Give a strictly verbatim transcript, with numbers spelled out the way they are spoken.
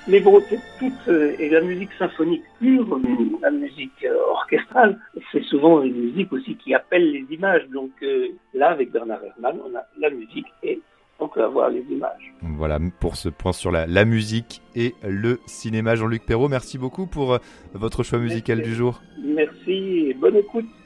Mais bon, c'est toute, euh, et la musique symphonique pure, euh, la musique euh, orchestrale, c'est souvent une musique aussi qui appelle les images. Donc euh, là, avec Bernard Herrmann, on a la musique et on peut avoir les images. Voilà pour ce point sur la, la musique et le cinéma. Jean-Luc Perrault, merci beaucoup pour euh, votre choix musical Merci. du jour. Merci et bonne écoute.